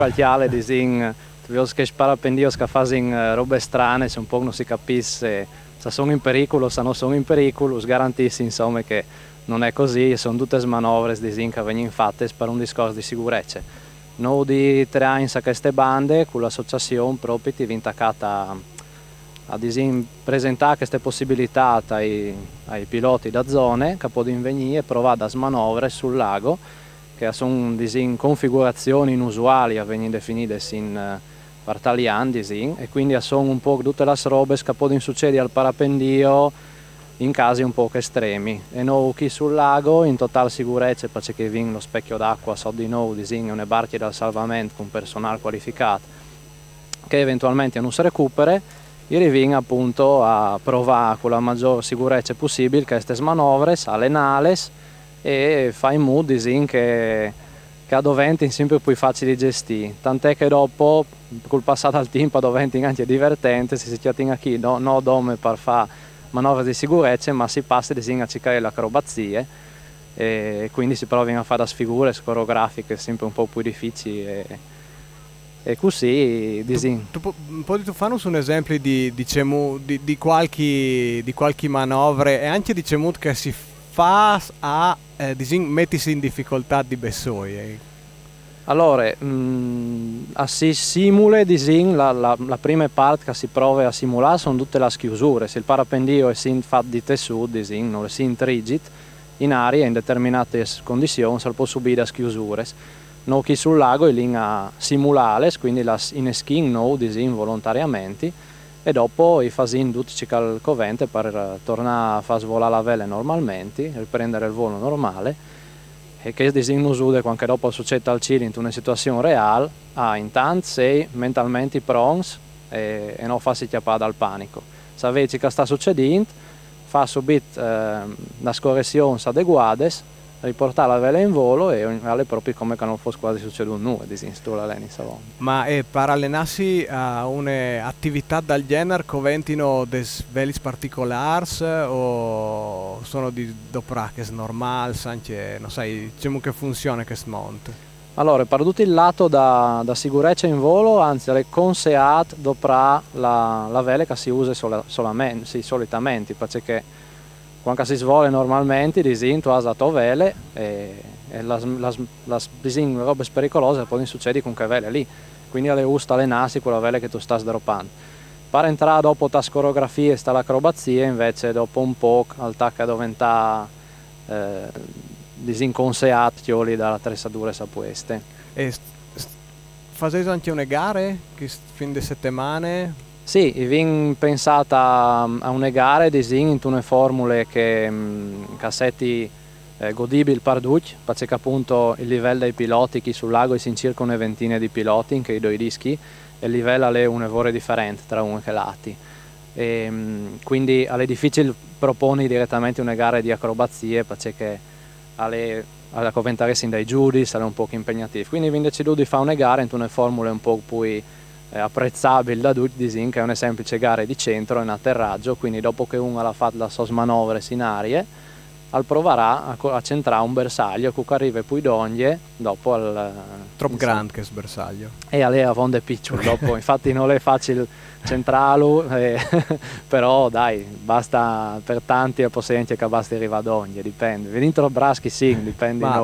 Qualchiale disin, che sparapendio che fanno robe strane, se un po' non si capisce se sono in pericolo, se non sono in pericolo, garantissi insomma che non è così, sono tutte manovre disin che vengono fatte per un discorso di sicurezza. Noi di 3 anni a queste bande, con l'associazione proprio ti viene attaccata a presentare queste possibilità ai piloti da zone che possono venire e provare a smanovre sul lago, che sono configurazioni inusuali a venire definite in partalian e quindi sono un po' tutte le robe che possono succedere al parapendio in casi un po' estremi. E noi qui sul lago in totale sicurezza perché viene lo specchio d'acqua so di noi una barche da salvamento con personale qualificato che eventualmente non si recupera e riviene appunto a provare con la maggior sicurezza possibile queste manovre, allenare e fare in modo che a doventi sempre più facili di gestire, tant'è che dopo col passare del tempo a doventi anche divertente se si chiama qui no dome per fare manovre di sicurezza ma si passa a cercare le acrobazie e quindi si provano a fare da figure coreografiche sempre un po' più difficili e così tu fare un esempio di qualche manovre e anche diciamo che si fa a mettersi in difficoltà di Bessoi. Allora, si simula la prima parte che si prova a simulare sono tutte le chiusure. Se il parapendio è fatto di tessuto, non è rigid, in aria in determinate condizioni si può subire le chiusure. Noi qui sul lago è lì a simulare, quindi in skin no volontariamente e dopo i fasin tutti il covente per tornare a far svolare la vela normalmente, riprendere il volo normale e che non succede quando dopo succede al cielo in una situazione reale, intanto sei mentalmente pronti e non farsi chiappare dal panico. Se vedi che sta succedendo, fa subito le correzioni adeguate, riportare la vela in volo e alle proprie come che non fosse quasi succeduto nulla, Ma per allenarsi a un'attività del genere conventino dei veli particolari o sono di dopraches normali, anche non sai, diciamo che funziona che smonte? Allora, per tutto il lato da sicurezza in volo, anzi è consigliato doprà la vela che si usa solitamente, perché quando si svola normalmente tu hai la tua vele e le robe pericolose possono succedere con quelle vele lì, quindi è giusto allenarsi con la vele che tu stai droppando. Per entrare dopo la coreografia e l'acrobazia invece dopo un po' al tacca diventa disinconseato dall'attrezzatura sapueste. E fate anche una gare che fin di settimane? Sì, viene pensata a una gara in una formule che cassetti godibili per tutti, perché appunto il livello dei piloti qui sul lago è in circa una ventina di piloti in che i due dischi e il livello è un evore differente tra uno e l'altro. Quindi è difficile proporre direttamente una gara di acrobazie perché alla commentare dai giudici è un po' impegnativo. Quindi viene deciso di fare una gara in una formula un po' più apprezzabile da tutti, che è una semplice gara di centro in atterraggio, quindi dopo che uno ha fatto la sua manovre in aria, proverà a centrare un bersaglio che arriva poi d'ogni dopo al troppo grande che bersaglio e a lei a vonde piccolo dopo infatti non è facile centrarlo però dai basta per tanti è possibile che basti arrivare ad ogni dipende dentro braschi sì dipende ma no.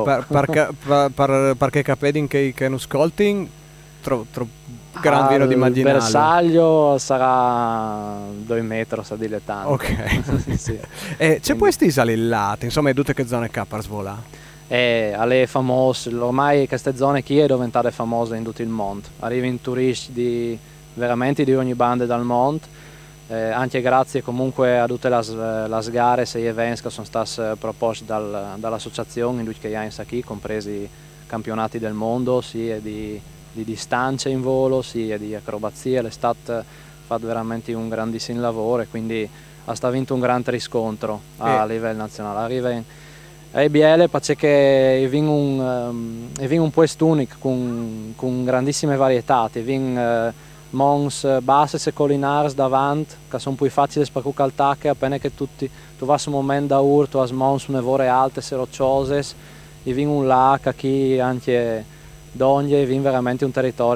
perché capedi che non ascolti troppo grande vino di immaginare. Il bersaglio sarà 2 metri, sa dilettante. Ok. Sì. C'è poi questi allillati, insomma, tutte che zone K per svolare? Alle famose, ormai queste zone qui sono diventate famose in tutto il mondo. Arrivano turisti veramente di ogni banda del mondo, anche grazie comunque a tutte le gare e eventi che sono state proposte dall'associazione in tutti gli anni qui, compresi campionati del mondo, sia di distanze in volo, sia di acrobazie. L'estate fa veramente un grandissimo lavoro e quindi ha vinto un grande riscontro a livello nazionale. Arriva a BL perché viene un posto unico con grandissime varietà, viene mons basse e collinari davanti che sono più facili per caltare appena che tu vai un momento da urto a mons nevore alte e rocciose e viene un lac qui anche d'ogni viene veramente un territorio